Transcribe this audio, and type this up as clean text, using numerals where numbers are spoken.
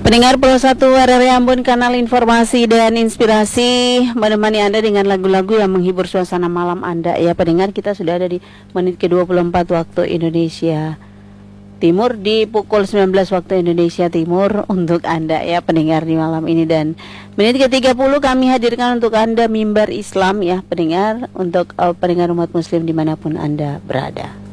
Pendengar Pro 1 RRI Ambon, kanal informasi dan inspirasi, menemani Anda dengan lagu-lagu yang menghibur suasana malam Anda. Ya pendengar, kita sudah ada di menit ke-24 waktu Indonesia Timur, di pukul 19 waktu Indonesia Timur untuk Anda ya pendengar di malam ini. Dan menit ke-30 kami hadirkan untuk Anda Mimbar Islam ya pendengar, untuk pendengar umat muslim dimanapun Anda berada.